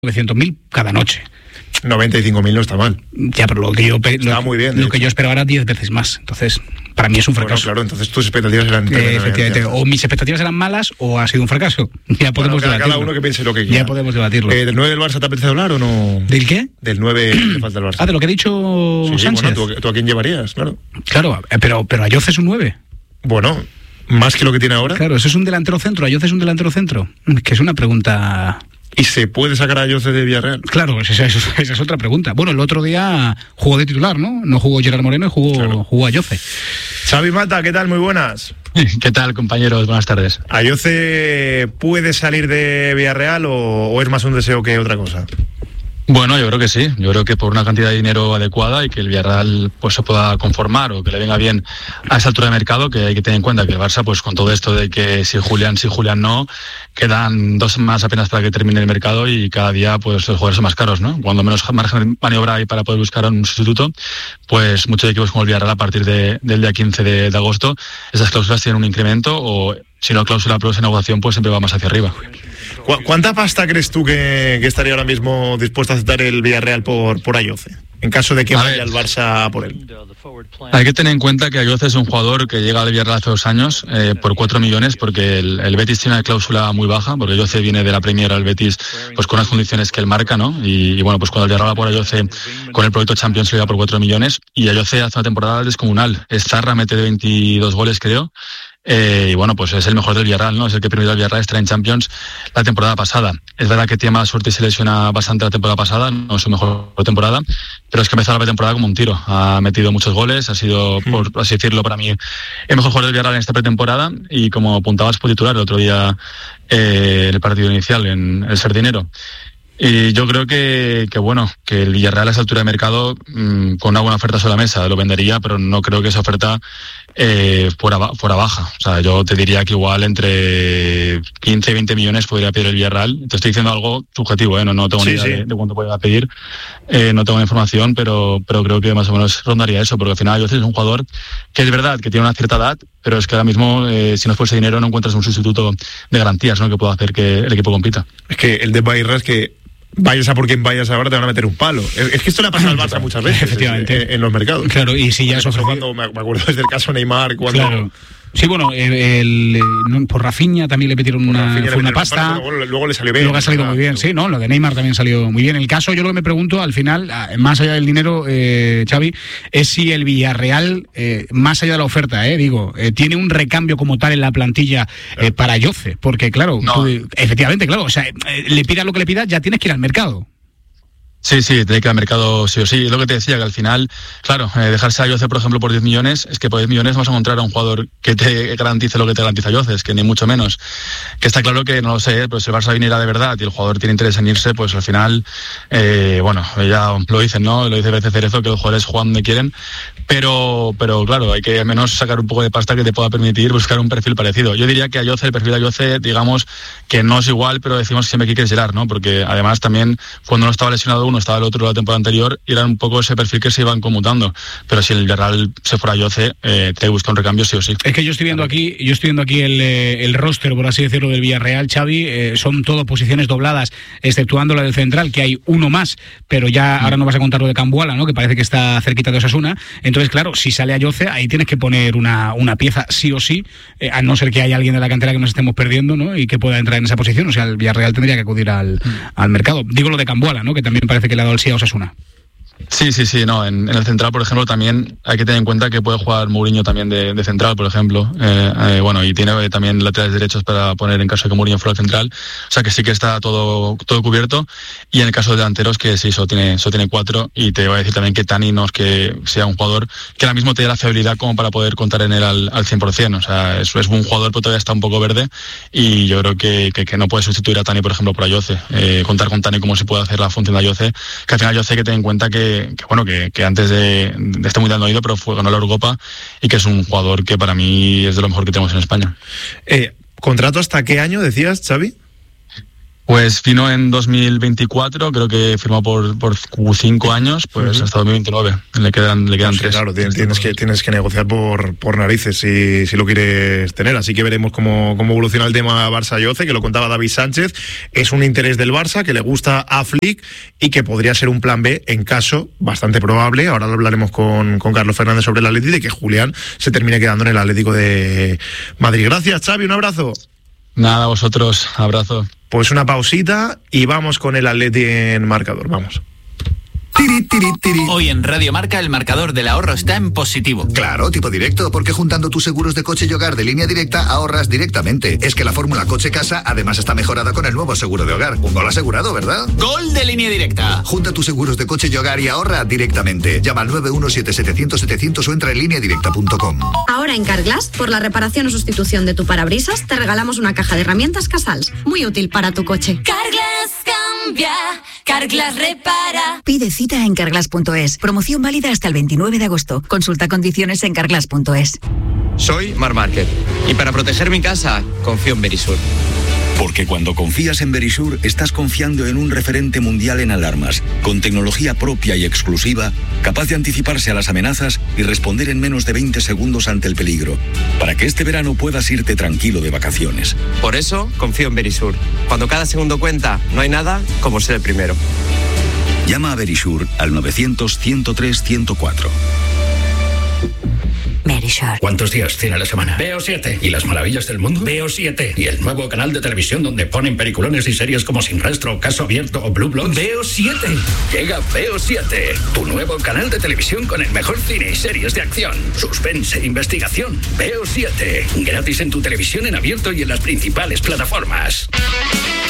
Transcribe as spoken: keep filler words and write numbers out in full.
novecientos mil cada noche. noventa y cinco mil no está mal. Ya, pero lo que yo está lo, muy bien, lo hecho. que yo esperaba era diez veces más. Entonces, para mí es un fracaso. Bueno, claro, entonces tus expectativas eran eh, efectivamente, o mis expectativas eran malas o ha sido un fracaso. Ya podemos bueno, cada, debatirlo. cada uno que piense lo que quiera. Ya podemos debatirlo. Eh, ¿Del nueve del Barça te apetece hablar o no? ¿Del qué? Del nueve le falta el Barça. Ah, de lo que ha dicho sí, Sánchez. Bueno, ¿tú, ¿tú a quién llevarías? Claro. Claro, pero, pero Ayoce es un nueve. Bueno, más que lo que tiene ahora. Claro, eso es un delantero centro. Ayoce es un delantero centro. Que es una pregunta. ¿Y se puede sacar a Ayoce de Villarreal? Claro, esa, esa, esa es otra pregunta. Bueno, el otro día jugó de titular, ¿no? No jugó Gerard Moreno y jugó, claro. jugó Ayoce. Xavi Mata, ¿qué tal? Muy buenas. ¿Qué tal, compañeros? Buenas tardes. ¿Ayoce puede salir de Villarreal o, o es más un deseo que otra cosa? Bueno, yo creo que sí. Yo creo que por una cantidad de dinero adecuada y que el Villarreal pues se pueda conformar o que le venga bien a esa altura de mercado, que hay que tener en cuenta que el Barça, pues con todo esto de que si Julián, si Julián no, quedan dos más apenas para que termine el mercado y cada día pues los jugadores son más caros, ¿no? Cuando menos margen de maniobra hay para poder buscar un sustituto, pues muchos equipos como el Villarreal a partir de, del día quince de, de agosto, esas cláusulas tienen un incremento o si no cláusula plus de negociación, pues siempre va más hacia arriba. ¿Cuánta pasta crees tú que, que estaría ahora mismo dispuesto a aceptar el Villarreal por, por Ayoce? En caso de que a vaya el Barça por él. Hay que tener en cuenta que Ayoce es un jugador que llega al Villarreal hace dos años eh, por cuatro millones porque el, el Betis tiene una cláusula muy baja, porque Ayoce viene de la Premier al Betis pues con unas condiciones que él marca, ¿no? Y, y bueno, pues cuando el Villarreal va por Ayoce con el proyecto Champions le da por cuatro millones y Ayoce hace una temporada descomunal. Zarra mete de veintidós goles, creo. Eh, y bueno, pues es el mejor del Villarreal, ¿no? Es el que permitió al Villarreal estar en Champions la temporada pasada. Es verdad que tiene mala suerte y se lesiona bastante la temporada pasada, no es su mejor temporada, pero es que empezó la pretemporada como un tiro. Ha metido muchos goles, ha sido, por así decirlo, para mí el mejor jugador del Villarreal en esta pretemporada y como apuntabas por titular el otro día eh, en el partido inicial, en el Sardinero. Y yo creo que, que bueno, que el Villarreal a esa altura de mercado, mmm, con una buena oferta sobre la mesa, lo vendería, pero no creo que esa oferta eh, fuera, fuera baja. O sea, yo te diría que igual entre quince y veinte millones podría pedir el Villarreal. Te estoy diciendo algo subjetivo, ¿eh? No, no tengo sí, ni idea sí. de, de cuánto podría pedir. Eh, no tengo la información, pero, pero creo que más o menos rondaría eso, porque al final Ayoce es un jugador que es verdad que tiene una cierta edad, pero es que ahora mismo, eh, si no fuese dinero, no encuentras un sustituto de garantías, ¿no? Que pueda hacer que el equipo compita. Es que el de Bayra es que vayas a por quien vayas ahora te van a meter un palo. Es, es que esto le ha pasado al Barça muchas veces. Efectivamente. En, en los mercados. Claro, y si ya es ofrecido... cuando me acuerdo desde el caso Neymar cuando claro. Sí, bueno, el, el, el, por Rafinha también le metieron una, fue una pasta. Luego, luego le salió bien. Luego ha salido muy bien, sí, ¿no? Lo de Neymar también salió muy bien. El caso, yo lo que me pregunto, al final, más allá del dinero, eh, Xavi, es si el Villarreal, eh, más allá de la oferta, eh, digo, eh, tiene un recambio como tal en la plantilla eh, para Ayoce. Porque, claro, no. tú, efectivamente, claro, o sea, eh, le pidas lo que le pidas, ya tienes que ir al mercado. Sí, sí, tiene que ir al mercado sí o sí. Es lo que te decía, que al final, claro, eh, dejarse a Ayoce, por ejemplo, por diez millones, es que por diez millones vas a encontrar a un jugador que te garantice lo que te garantiza Ayoce, es que ni mucho menos. Que está claro que, no lo sé, pero si el Barça viniera de verdad y el jugador tiene interés en irse, pues al final, eh, bueno, ya lo dicen, ¿no? Lo dice B C Cerezo, que los jugadores juegan donde quieren, pero, pero claro, hay que al menos sacar un poco de pasta que te pueda permitir buscar un perfil parecido. Yo diría que Ayoce, el perfil de Ayoce, digamos que no es igual, pero decimos siempre que hay que Gerard, ¿no? Porque además también, cuando no estaba lesionado uno, estaba el otro la temporada anterior y era un poco ese perfil que se iban conmutando, pero si el Villarreal se fuera a Ayoce, eh, te busca un recambio sí o sí. Es que yo estoy viendo aquí, yo estoy viendo aquí el, el roster, por así decirlo, del Villarreal, Xavi, eh, son todo posiciones dobladas, exceptuando la del central, que hay uno más, pero ya mm. ahora no vas a contar lo de Cambuala, ¿no? Que parece que está cerquita de Osasuna. Entonces, claro, si sale a Ayoce, ahí tienes que poner una, una pieza sí o sí, eh, a no ser que haya alguien de la cantera que nos estemos perdiendo, ¿no? Y que pueda entrar en esa posición. O sea, el Villarreal tendría que acudir al, mm. al mercado. Digo lo de Cambuala, ¿no? Que también parece que le ha dado el sí a Osasuna. Sí, sí, sí, no, en, en el central, por ejemplo, también hay que tener en cuenta que puede jugar Mourinho también de, de central, por ejemplo, eh, eh, bueno, y tiene también laterales derechos para poner en caso de que Mourinho fuera el central, o sea que sí que está todo todo cubierto, y en el caso de delanteros que sí, solo tiene, solo tiene cuatro, y te voy a decir también que Tani no es que sea un jugador que ahora mismo te dé la fiabilidad como para poder contar en él al, al cien por ciento, o sea, es, es un jugador pero todavía está un poco verde, y yo creo que, que, que no puede sustituir a Tani, por ejemplo, por Ayoce, eh, contar con Tani como se puede hacer la función de Ayoce, que al final Ayoce hay que tener en cuenta que, que bueno, que que antes de, de estar muy dando oído, pero fue ganó la Eurocopa y que es un jugador que para mí es de lo mejor que tenemos en España. Eh, ¿Contrato hasta qué año decías, Xavi? Pues vino en dos mil veinticuatro, creo que firmó por, por cinco años, pues uh-huh. hasta dos mil veintinueve. Le quedan, le quedan sí, tres. Claro, tienes, tienes, que, tienes que negociar por, por narices si, si lo quieres tener. Así que veremos cómo, cómo evoluciona el tema Barça-Yoce, que lo contaba David Sánchez. Es un interés del Barça, que le gusta a Flick y que podría ser un plan B en caso, bastante probable, ahora lo hablaremos con, con Carlos Fernández sobre el Atleti, de que Julián se termine quedando en el Atlético de Madrid. Gracias, Xavi, un abrazo. Nada, vosotros, abrazo. Pues una pausita y vamos con el Atleti en marcador, vamos. Tiri, tiri, tiri. Hoy en Radio Marca el marcador del ahorro está en positivo. Claro, tipo directo, porque juntando tus seguros de coche y hogar de Línea Directa ahorras directamente. Es que la fórmula coche-casa además está mejorada con el nuevo seguro de hogar. Un gol asegurado, ¿verdad? ¡Gol de Línea Directa! Junta tus seguros de coche y hogar y ahorra directamente. Llama al nueve uno siete setecientos setecientos o entra en línea directa punto com. Ahora en Carglass, por la reparación o sustitución de tu parabrisas, te regalamos una caja de herramientas Casals. Muy útil para tu coche. Carglass cambia, Carglass repara. Pide cita en carglass punto es. Promoción válida hasta el veintinueve de agosto. Consulta condiciones en carglass punto es. Soy Mar Márquez y para proteger mi casa confío en Verisur. Porque cuando confías en Verisur estás confiando en un referente mundial en alarmas, con tecnología propia y exclusiva, capaz de anticiparse a las amenazas y responder en menos de veinte segundos ante el peligro, para que este verano puedas irte tranquilo de vacaciones. Por eso confío en Verisur. Cuando cada segundo cuenta, no hay nada como ser el primero. Llama a Verisur al novecientos, ciento tres, ciento cuatro. Verisur. ¿Cuántos días tiene la semana? Veo siete. ¿Y las maravillas del mundo? Veo siete. ¿Y el nuevo canal de televisión donde ponen peliculones y series como Sin Rastro, Caso Abierto o Blue Bloods? Veo siete. Llega Veo siete, tu nuevo canal de televisión con el mejor cine y series de acción, suspense e investigación. Veo siete. Gratis en tu televisión en abierto y en las principales plataformas.